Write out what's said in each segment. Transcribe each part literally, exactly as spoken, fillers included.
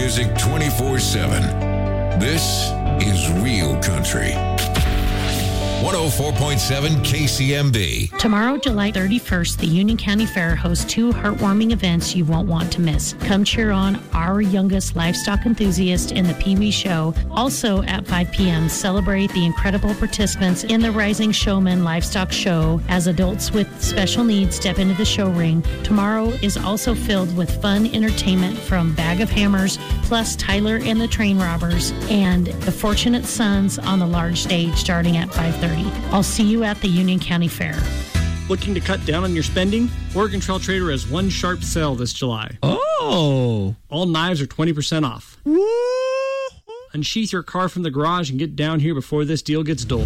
music twenty-four seven. This is Real Country. one oh four point seven K C M B. Tomorrow, July thirty-first, the Union County Fair hosts two heartwarming events you won't want to miss. Come cheer on our youngest livestock enthusiast in the Pee Wee Show. Also at five p.m., celebrate the incredible participants in the Rising Showman Livestock Show as adults with special needs step into the show ring. Tomorrow is also filled with fun entertainment from Bag of Hammers, plus Tyler and the Train Robbers, and the Fortunate Sons on the large stage starting at five thirty. I'll see you at the Union County Fair. Looking to cut down on your spending? Oregon Trail Trader has one sharp sale this July. Oh! All knives are twenty percent off. Woo! Unsheath your car from the garage and get down here before this deal gets dull.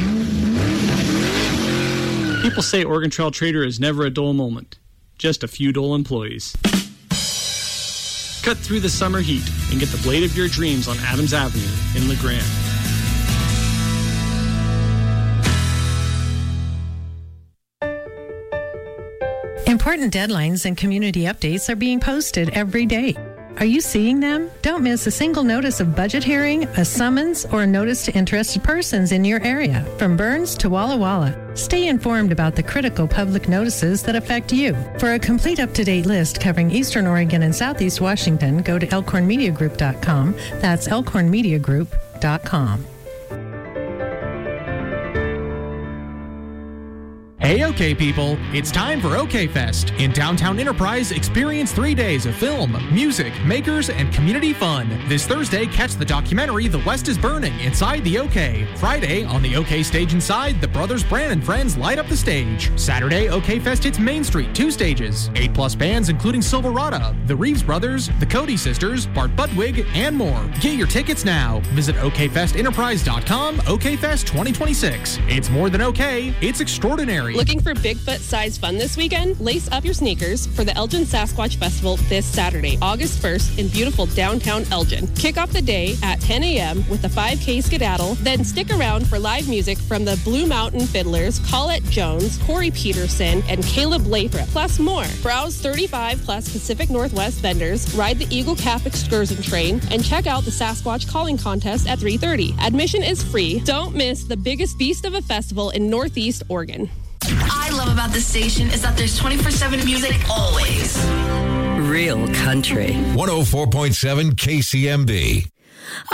People say Oregon Trail Trader is never a dull moment. Just a few dull employees. Cut through the summer heat and get the blade of your dreams on Adams Avenue in LeGrand. Important deadlines and community updates are being posted every day. Are you seeing them? Don't miss a single notice of budget hearing, a summons, or a notice to interested persons in your area, from Burns to Walla Walla. Stay informed about the critical public notices that affect you. For a complete up-to-date list covering Eastern Oregon and Southeast Washington, go to elkhorn media group dot com. That's elkhorn media group dot com. Hey, OK people, it's time for OK Fest. In downtown Enterprise, experience three days of film, music, makers, and community fun. This Thursday, catch the documentary The West is Burning inside the OK. Friday, on the OK stage inside, the Brothers Brand and Friends light up the stage. Saturday, OK Fest hits Main Street, two stages. Eight plus bands including Silverado, the Reeves Brothers, the Cody Sisters, Bart Budwig, and more. Get your tickets now. Visit O K Fest Enterprise dot com. OK Fest twenty twenty-six. It's more than OK, it's extraordinary. Looking for Bigfoot-sized fun this weekend? Lace up your sneakers for the Elgin Sasquatch Festival this Saturday, August first, in beautiful downtown Elgin. Kick off the day at ten a.m. with the five K skedaddle, then stick around for live music from the Blue Mountain Fiddlers, Colette Jones, Corey Peterson, and Caleb Lathrop, plus more. Browse thirty-five plus Pacific Northwest vendors, ride the Eagle Cap excursion train, and check out the Sasquatch Calling Contest at three thirty. Admission is free. Don't miss the biggest beast of a festival in Northeast Oregon. I love about this station is that there's twenty-four seven music always. Real Country. one oh four point seven K C M B.